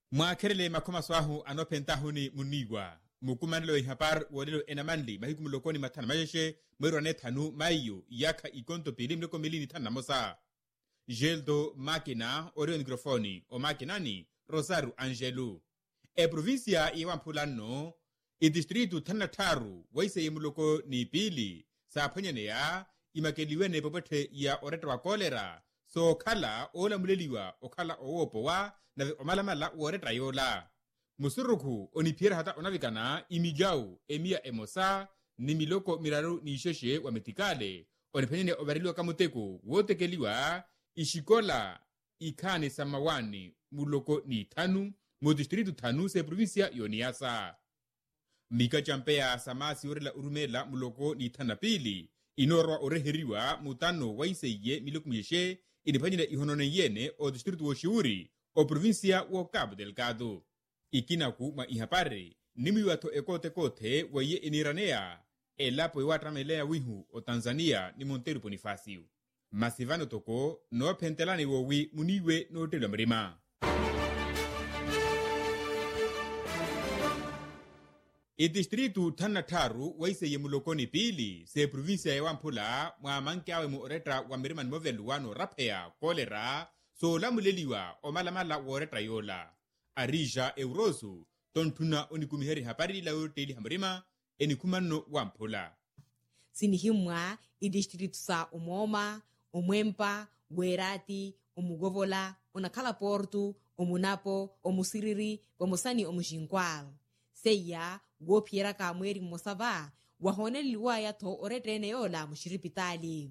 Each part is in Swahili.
Mwakerele makoma swahu anopentahuni munigwa. Mukumanilo ihapar wadilo enamandi mahikumulokoni matana majeshe mwero anethanu mayo yaka ikonto pili mloko milini tana mosa. Geldo Makina oreo mikrofoni o makinani Rosario Angelu. E provincia iwampulano i distritu tana taru waise yemuloko ni pili sa panyanea imakeliwene popote ya oreta wa kolera so kala ola muleliwa okala owopo wa na omalamala oreta yola. Musuruku onipiera hata onavikana imijau emia emosa ni miloko miraru ni isheshe wa metikale onipanyene obariliwa kamuteku wotekeliwa ishikola ikane samawani muloko ni tanu mu distritu tanu se provincia yoniasa. Mika champea samasi orela urumela muloko ni tana pili inorwa oreheriwa mutano waiseye miloko miyeshe inipanyene ihonone yene o distritu woshiuri o provincia wo Cabo Delgado. Ikinaku ma ihapare nimiwato ekote kote waye iniranea elapo iwatramelea wihu o Tanzania ni Monteiro Bonifacio. Masivano toko no pentelani wowi muniwe no telo mrima. I distritu tanataru waise ye mulokoni pili se provincia ya wampula mwa manke awe mu oreta wa mrima ni moveluano rapea kolera so la muleliwa o malamala wa oreta yola. Arija Eurosu tontuna onikumiheri hapari la urteli hamrima enikumano wampula. Sinihimwa i distritu sa Umoma, Umwempa, Guerati, Umugovola, Unakala Porto, Umunapo, Omusiriri, Wamusani Omushinkwal. Seya, wopiera ka mweri mosava, wahone liwaya to oretene yola mushiripitali.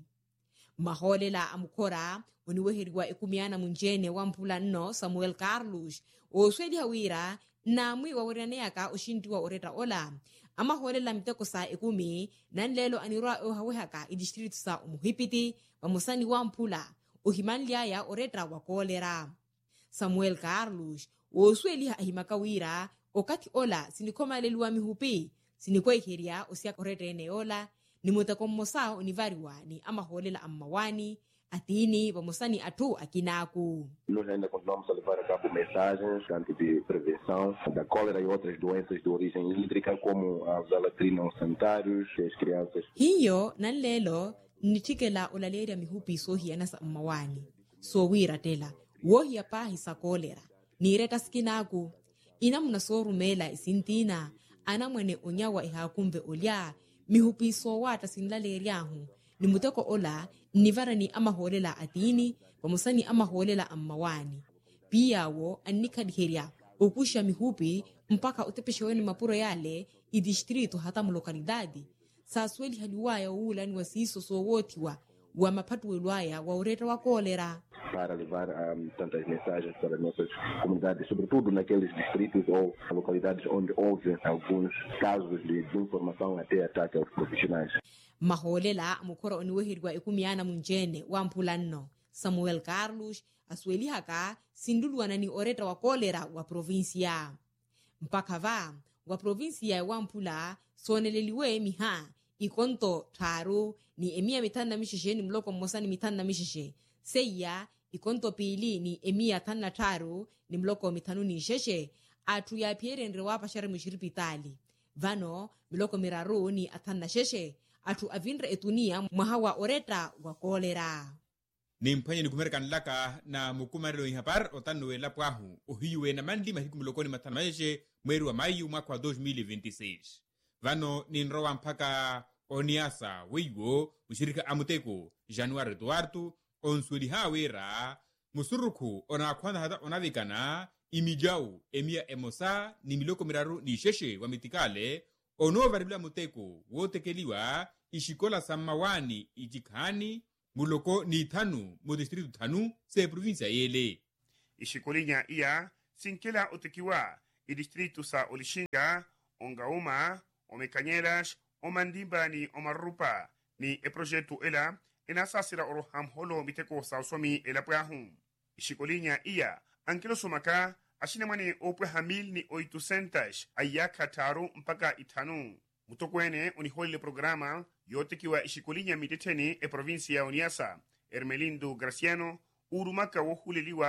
Maholela amukora, uniwehiriwa ekumiana munjene wampula no Samuel Carlos, oswedi hawira, na mwi wawereneaka ushindiwa oreta ola. Amaholela miteko sa ekumi, nanlelo anirwa ohawehaka i distritu sa Umuhipiti, wamusani wampula, uhimanlia ya oreta wakolera. Samuel Carlos, oswedi hahimakawira, okati ola sinikoma leluwa mihupi, sinikwehiria osia oretene ola, ni mutakomosa univariwa ni amaholela ammawani, atini wamusani atu akinaku. Nós ainda continuamos a levar a cabo mensagens tanto de prevenção da cólera e outras doenças de origem hídrica como a zalatrina aos sanitários e as crianças. Hiyo nanlelo nitikela olaleria mihupi sohi anasa ammawani. So wira tela, wohi apahi sa kolera. Nireta skinaku. Inamuna sorumela isintina, anamwene onyawa ihakumbe olya, mihupi so wata sinlaleriahu. Ni muteko ola, nivara ni amaholela atini, wamusani amaholela ammawani. Pia wo, anikadiheria, okusha mihupi, mpaka utepesheweni mapuro yale, i distrito hata mulokalidadi. Sasweli haliwaya ula ni wasiso so wotiwa, wa mapatu welwaya wa ureta wa kolera. Para levar tantas mensagens para nossas comunidades, sobretudo naqueles distritos ou localidades onde houve alguns casos de desinformação até ataque aos profissionais. Maholela amukora oniwehirwa ekumiana munjene wampulano Samuel Carlos asweli haka sinduluana ni oreta wa kolera wa provincia. Mpaka wa provincia wampula soneleliwe miha ikonto taru ni emia mitanda mishishe ni mloko mosani mitanda mishishe. Seya ikonto pili ni emia tanda taru ni mloko mitanu ni sheshe atu ya pierenre wapa share mshiripitali. Vano mloko miraru ni atanda sheshe atu avinre etunia mwahawa oreta wa kolera. Ni mpanye ni kumerika nlaka na mukumarilo ihapar otanuwe lapuahu uhiwe na mandi mahikumulokoni matana majeshe mweru wa mayu mwaka wa 2026. Vano ni nrowa mpaka oniasa weiwo mshirika amuteko Januari Duartu onsueli hawera musuruku onakwanda hata onavikana imijau emia emosa ni miloko miraru ni sheshe wa mitikale ono varibila muteko wotekeliwa ishikola samawani ijikani muloko ni tanu mu distritu tanu se provincia yele. Ishikolinya iya sinkela otekiwa i distritu sa Olishinga, Ongauma, Omekanyelas, Omandimba ni Omarupa ni e projetu ela enasasira oroham holo miteko sa usomi ela puahu. Ishikolinya iya ankelo sumaka ashinamane opwe hamil ni 800 ayaka taru mpaka itanu. Mutokwene uniholile programa yotekiwa ishikolinya miteteni e provincia ya Oniasa, Ermelindo Graciano, urumaka wohuleliwa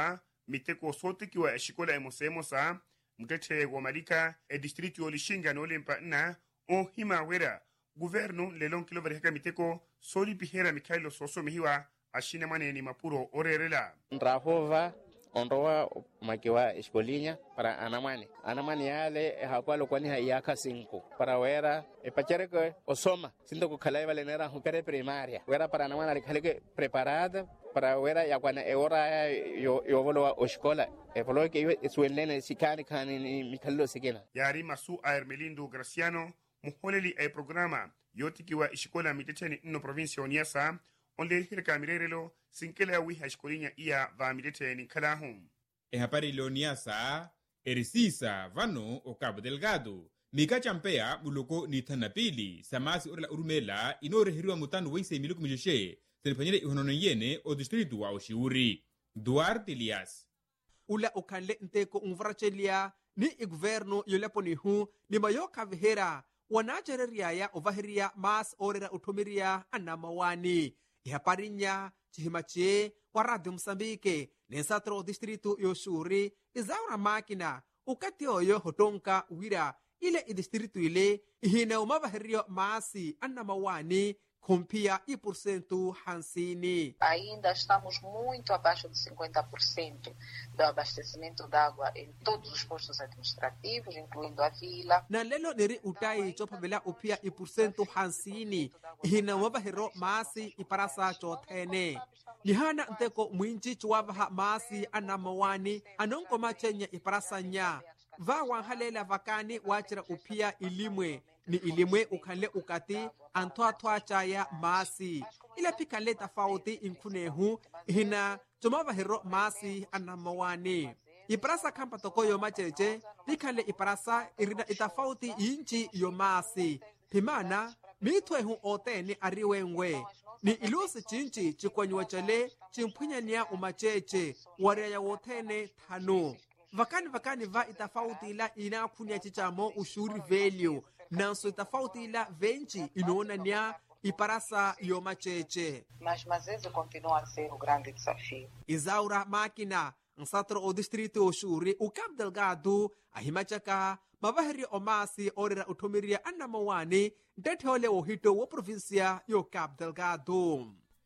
miteko sotekiwa exikola emosemosa mutete womalika edistritu olishinga nolempa na ohima wera guvernu lelon kiloveriheka miteko solipihera mikhailo sosomihiwa ashina maneni mapuro orerela Rahova ondoa makiwa escolinha para anamani yale hakwalo kwani hayaka 5 para wera epachere osoma sinto kukhalai vale nera hukare primaria wera para anamani alikhale preparada para wera ya kwana eora yo volo wa escola evolo ke suelene sikani kani mikhallo sikena yari masu a Hermelindu Graciano muholeli ay programa yotikiwa escola miteteni no provincia oniasa onde hirka mirerelo sinkela wiha escolinha ia va miteteni kalahum ehapari leoniasa erisisa vano o Cabo Delgado mika champea muloko ni thanapili samasi orela urumela inorehiriwa mutano weise miluku mijeshe selipanyele ihonono yene o distritu wa Oshiuri Duarte Elias ula ukhanle nteko umvrachelia ni igoverno yoleponihu ni mayoka vihera wanachereriaya ovahiria mas orera utumiria anamawani ihaparinya chihimache wa Radio Moçambique nensatro distrito yoshuri izaura makina ukati oyo hotonka wira ile idistrito ile ihina umavahirio masi anamawani compia e por cento Hansini. Ainda estamos muito abaixo de 50% do abastecimento de água em todos os postos administrativos, incluindo a vila. Na lelo neri utai chopavela upia e por cento Hansini, hina wabahiro masi e parasa chotene. Nihana nteko mwinchi chuwabaha masi anamawani anonko machenya e parasa nya. Va wanhalela vakani wachira upia ilimwe. Ni ilimwe ukhanle ukati antoa chaya masi ila pikale tafauti inkunehu hina tumavahiro masi anamawani iparasa kampa tokoyo macheche pikale iparasa irina itafauti inchi yo masi pimana mitwehu oteni ariwengwe ni ilusi chinchi chikwanywa chale chimpwinyania umacheche waria wotene thanu vakani va itafauti ila inakunya chichamo ushuri value nanso itafauti ila venchi inaona nia iparasa yo macheche. Mas esse continua a ser o grande desafio. Izaura Máquina, nsatro o distrito Oshuri, o Cabo Delgado, a Himachaka, mavahiri omasi orera utomiria anamawani, detole o hito wo provincia yo Cabo Delgado.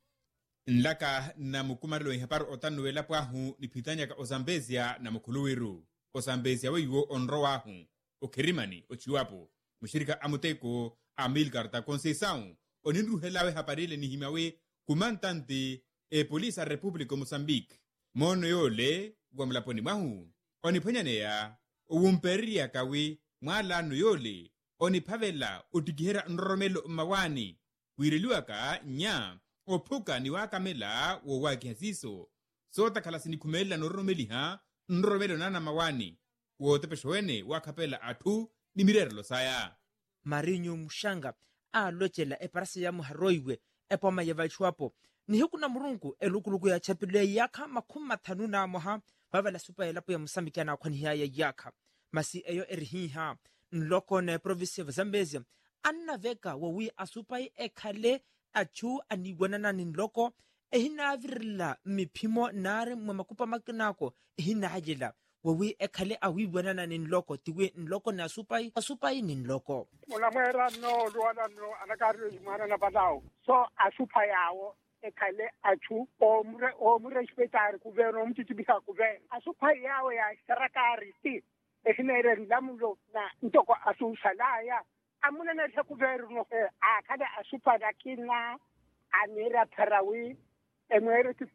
nlaka na mukumarilo ihapar otanu wela pwahu ni pitanya ka Ozambezia na mukuluwiru Ozambezia weiwo onro wahu okirimani ochiwapo mushirika amuteko Amilcar ta Conceição oninru helawe haparile ni himawe kumantante e polisa República Moçambique mono yole gwamlaponi mahu oniphanyaneya uwumperia kawe mwalano yole oniphavela utikihera nromelo mawani wireliwaka nya ophuka ni wakamela wo wakiasiso sota khalasini khumela noromeliha nromelo nana mawani wotepeshowene wakhapela athu ni mirerelo saya Marinho Mushanga alochela eparasi ya muharoiwe epoma yevachuapo ni hikuna murungu elukuluku ya chapile yaka makuma thanu na moha vavala supa elapo ya Moçambique na kwani ya yaka masi eyo erihiha nloko na province ya Zambezia anna veka wawi asupai ekhale achu anigwanana ni nloko ehina virila mipimo nare mwamakupa makinako ehina hajila wawi ekhale awibwanana ni nloko tiwe nloko na asupai ni nloko Mulamera no luana no anakari mana na badao so asupa yawo ekhale achu omre respectar governo mtitibika governo asupa yawo ya serikali ti ehinere lamulo na ntoko asusalaya amuna na governo akada asupa dakina anera parawi emere ti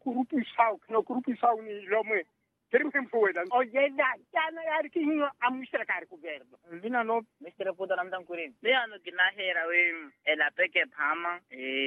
kurupisau ni lomwe Termos fuera. Oye, ya no hay que ir a mostrar governo. Vina no, Mr. Puta namdan kurin. Vina no kinahera we ela peke phama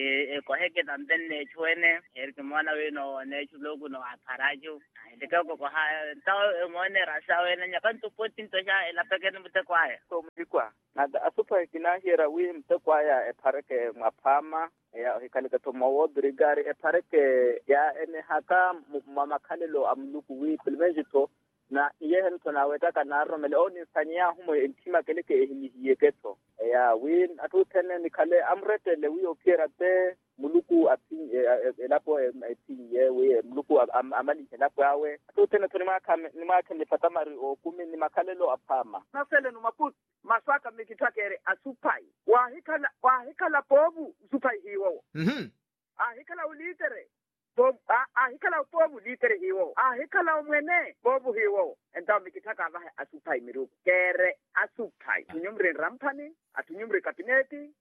koheke tamden ne chwene erkimwana we no ne chulogu no aparajo. Ndikako ko ha taw ngone rasa we na nyakantu potin to ja ela peke no mtekwaya. So mdikwa na asupa kinahera we mtekwaya epareke maphama ya hikalika to mawodri gari epareke ya ene haka mamakhalelo amluku wi pilmenjito na yehen to na wetaka na romele oni sanya humo intima keleke ehimiyeketo ya win atutene nikale amrete le wi okera te muluku mluku lapho we mluku amali lapho yawe to tena to ni makha lefatamari o kumi ni makhalelo aphama nasele no maputi maswaka mikithakere asupai wahikala bobu supai hiwo ahikala ulitere ahikala bobu litere hiwo ahikala umwene bobu hiwo enta mikithaka ava asupai miruku kere asupai tunyumre rampani atunyumre kabineti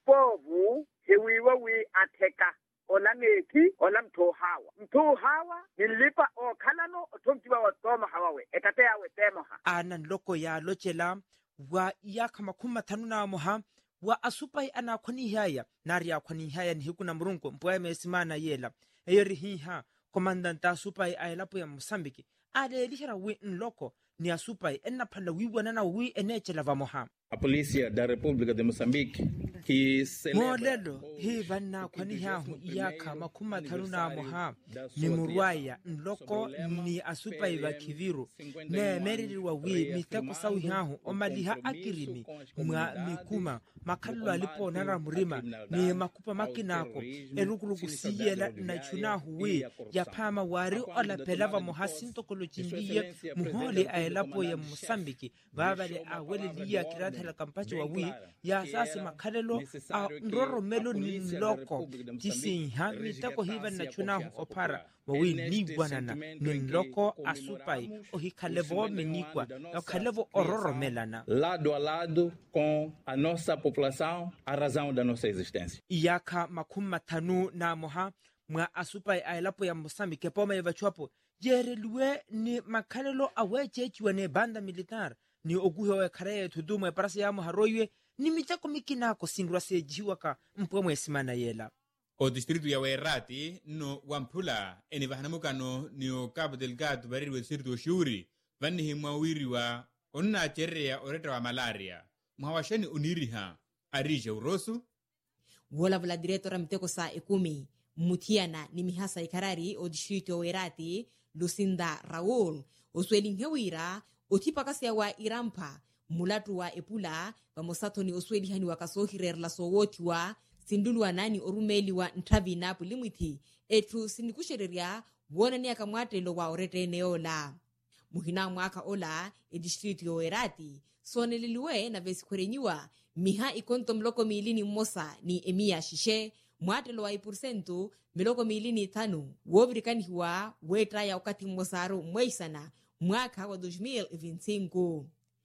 apovu hiwiwo wi atheka olameki olamthohawa mthohawa nilipa okhalano othomtiwa watoma hawawe ekate yawe temoha ana loko ya lochela wa yaka makuma tanuna moha wa asupai ana khoni haya nari ya khoni haya ni hikuna murunko mpoya mesimana yela eyeri hiha komandanta asupai ayelapo ya Mozambique ale lihira wi nloko ni asupai enna phala wiwana na wi enechela va moha a polícia da República de Moçambique que molelo hi vanna khoni hahu yaka makuma tanuna moha ni murwaya nloko ni asupai va kiviru ne meriri wa wi miteko sawi hahu omaliha akirimi mwa mikuma makallo alipo nara murima ni makupa makinako erukuluku siyela na chunahu wi ya pama wari ola pelava mohasinto kolojimbiye muholi ayelapo ya Mozambique vavale awele liya kiratela kampacho wa wi ya sasi makalelo ndroro melo ni loko tisinha miteko hiva na chunahu opara wawi ni bwanana ni loko asupai ohikalevo menikwa okalevo ororo melana lado a lado com a nossa população a razão da nossa existência iyaka makuma tanu na moha mwa asupai ayelapo ya Mozambique poma yevachwapo jerelwe ni makalelo awechechiwa ne banda militar ni oguhe wa kare tudumu parasi ya haroywe ni miteko mikinako sindwa sejiwaka mpomwe simana yela o distrito ya Wairati no Wamphula eni vahanamukano ni o Cabo Delgado barirwe distrito o Shuri vanihi mwawiriwa onna acherea oreta wa malaria mwawashani uniriha arije urosu wola vula diretora mteko saa 10 mutiana ni mihasa ikarari o distrito ya Wairati Lucinda Raul osweli nhewira otipakasi wa irampa mulatu wa epula pamosato ni osweli hani wakasohirerla sowoti wa sindulwa nani orumeli wa ntavi napu limwithi etu sinikushereria wona ni akamwatelo wa orete neola muhina mwaka ola district yo Wairati soneliliwe na vesikwerenyiwa miha ikonto mloko milini mosa ni emia shishe mwatelo wa ipursentu miloko milini 5 wovirikaniwa weta ya wakati mosaro mweisana mwaka wa 2025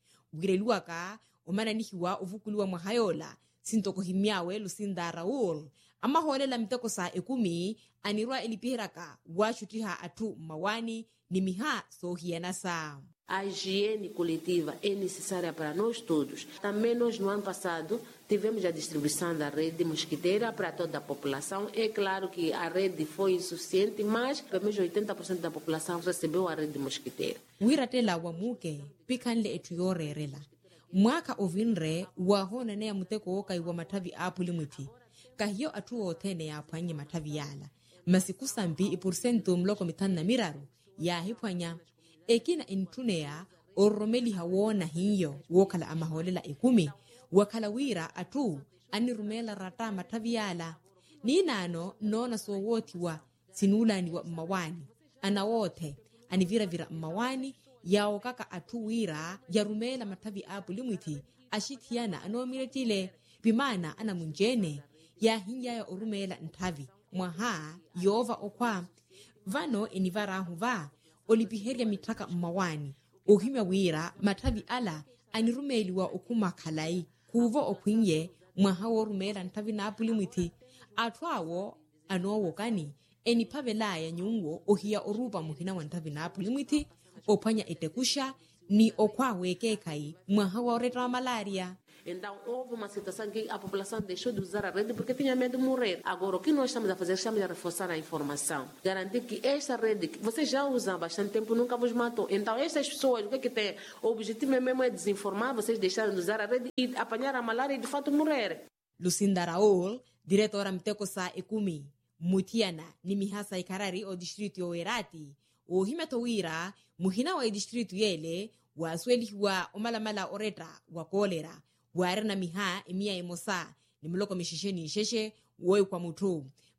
wireluwaka omananihiwa ovukuliwa mwahayola sintokohimyawe Lucinda Raul amaholela miteko saa 10 anirwa elipihiraka wachutiha atu mawani ni miha sohianasa. A higiene coletiva é necessária para nós todos. Também nós, no ano passado, tivemos a distribuição da rede mosquiteira para toda a população. É claro que a rede foi insuficiente, mas pelo menos 80% da população recebeu a rede mosquiteira. Wiratela wa muke, pikanle etuyorerela. Mwaka ovinre, wahona ne ya muteko oka iwa matavi apu limwiti. Kahiyo atuo tene ya apanye matavi yala. Masikusa mbi ipursentu mloko mitana miraru, ya hipwanya. Ekina intunea oromeli hawona hiyo wokala amaholela 10 wakala wira atu anirumela rata mataviyala ni nano nona sowoti wa sinulani wa mawani ana wote anivira vira mawani yao kaka atu wira yarumela matavi apu limwiti ashitiana anomiretile bimana ana munjene ya hinya ya orumela ntavi mwaha yova okwa vano enivarahu va olipiheria mitaka mmawani ohimya wira matavi ala anirumeliwa okuma khalai kuvo okwinye mwahawo rumela ntavi napuli mwithi atwawo anowo kani enipavelaya nyungo ohia orupa muhina wa ntavi napuli mwithi opanya etekusha ni okwawekekai mwahawo reta malaria. Então, houve uma situação que a população deixou de usar a rede porque tinha medo de morrer. Agora, o que nós estamos a fazer? Estamos a reforçar a informação. Garantir que esta rede, que vocês já usam há bastante tempo, nunca vos matou. Então, estas pessoas, o que é que tem? O objetivo mesmo é desinformar, vocês deixarem de usar a rede e apanhar a malária e, de fato, morrer. Lucinda Raul, diretora mteko saa 10, mutiana ni mihasa ikarari o distrito ya Wairati. Ohimyatowira, muhina wa distrito yele, waswelihiwa omalamala oreta wa kolera. Ware na miha emia emosa ni mloko mishisheni sheshe woi kwa mutu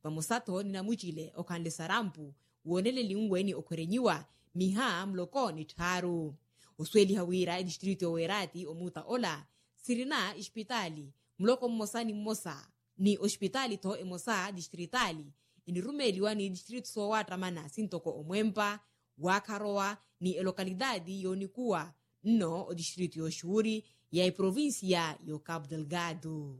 pamusato ni namuchile okhanle sarampu wonele liungweni okhorenyiwa miha mloko ni tharu usweli hawira edistrito owerati omuta ola sirina hospitali mloko mmosani mmosa ni hospitali to emosa distritali inirumeliwa ni distrito sowa tramana sintoko omwempa wakharowa ni elokalidadi yonikuwa no o distrito yoshuri ya provincia yo Cabo Delgado.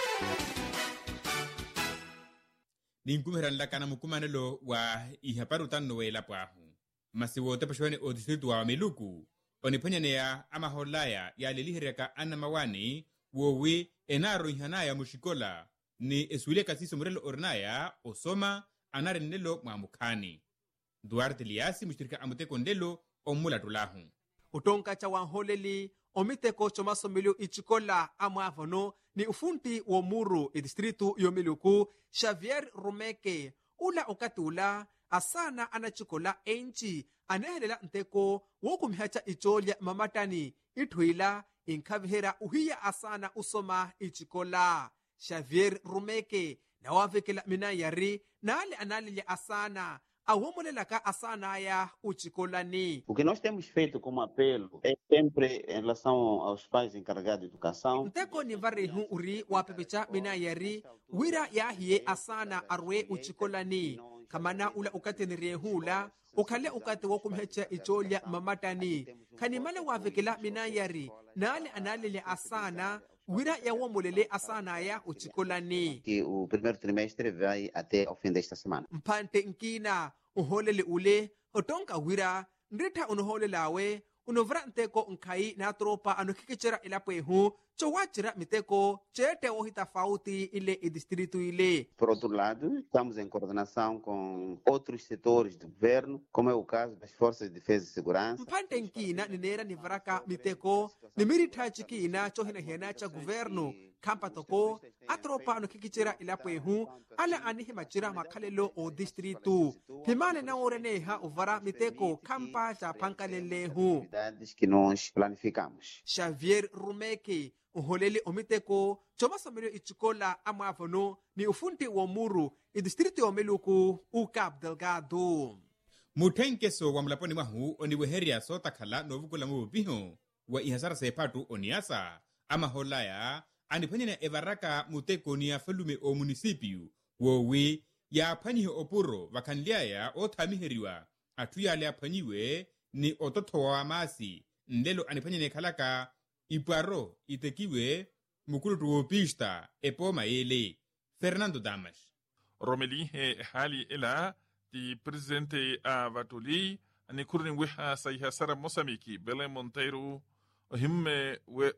ninkumeranla kana mukumanelo wa ihaparutanno wela pwahu masiwote pashwane o distrito wa Meluku oniphwanyaneya amaholaya ya lelihireka anamawani wowi enaro ihanaya mushikola ni eswile kasiso murelo ornaya osoma anarenelo mwamukhani Duarte Liasi mushirika amuteko ndelo omulathulahu utonka cha wanholeli omiteko chomasomelo ichikola amwavono ni ufunti womuru edistritu yomiluku Xavier Rumeke ula okatula asana anachikola enchi anehelela nteko wokumihacha icholya mamatani ithuila inkhavihera uhiya asana usoma ichikola Xavier Rumeke nawavekela minayari nale analelya asana awomolelaka asanaya uchikolani. O que nós temos feito como apelo é sempre em relação aos pais encarregados de educação. Nteko ni varihu uri wapepecha minayari wira yahiye asana arwe uchikolani kamana ula ukatenire hula ukhale ukate wokumhecha icholya mamatani kanimale wavekela minayari nale analele asana wira yawomolele asana ya uchikolani. Que o primeiro trimestre vai até o fim desta semana. Mpante nkina uholele ule otonka wira ndrita unoholelawe unovra nteko nkai na tropa anokikichera ilapwehu chowachira miteko chete ohitafauti ile distrito ile. Por outro lado, estamos em coordenação com outros setores do governo, como é o caso das Forças de Defesa e Segurança. Mpante nkina ninera nivaraka miteko nimirita chikina chohina hena cha governo kampa toko atropa anokikichera ilapwehu ala anihimachira makhalelo o distrito himale na oreneha uvara miteko kampa cha pankalelehu que nós planificamos. Xavier Rumeke uholele omiteko chomasomelo ichikola amwavono ni ufunti womuru idistrito yomeluku Cabo Delgado. muthenkeso wa mulaponi mwahu oniweherya sotakhala novukula muvupiho wa ihasara sepatu oniasa amaholaya aniphwanyana evaraka mutekoni ya falume o munisipio wowi yaphwanyihe opuro vakhanliaya othamiheriwa athu yale aphwanyiwe ni otothowa amasi ndelo aniphwanyana ekhalaka ipwaro itekiwe mukulutu wopista epoma ele Fernando Damas Romelihe hali ela di presidente a Vatuli ani kurni wiha sayhasara Mosamiki Belém Monteiro ohimme we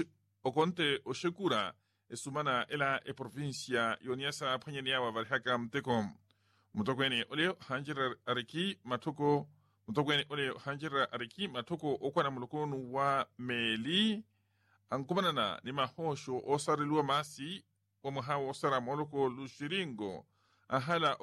okonte oshekura esumana ela e provincia yoniasa phanyaniawa varhaka mtekom mutokweni ole hanjira ariki matoko mutokweni ole hanjira ariki matoko okwana mulukonu wa meli ankumanana ni mahosho osarilua masi omuhawo osara moloko lushiringo ahala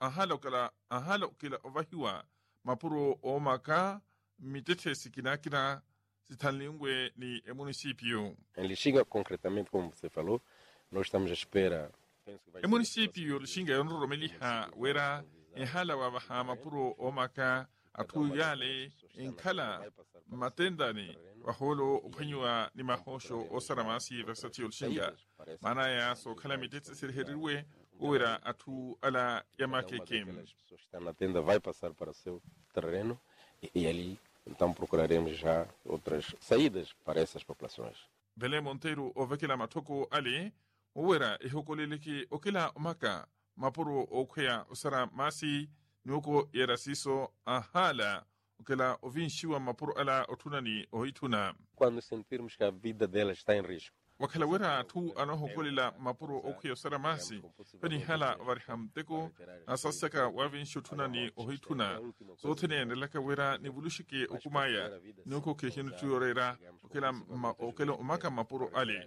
okila ovahiwa mapuro omaka mitete sikinakina sitanlingwe ni município. Em Lixinga, concretamente, como você falou, nós estamos à espera. O município Lixinga é Romeliha, wera ehala wabaha mapuro omaka atuyale inkala matendani waholo upanywa ni mahosho osaramasi versatio Lixinga. Manaya so calamitete sirheriwe wera atu ala yamake kem. Está na tenda, vai passar para o seu terreno e ali então procuraremos já outras saídas para essas populações. Belém Monteiro ovekela matoko ali uwera ihokoleleki okela omaka mapuro okwea osara masi nuko yerasiso ahala okela ovinshiwa mapuro ala otunani oituna. Quando sentirmos que a vida delas está em risco. Wakala wera tu anohokolela mapuro okwea osara masi pani hala warhamteko asasaka wavinshu tunani oituna zotene ndelaka wera nibulushike okumaya nuko kehinu tuyorera okela omaka mapuro ali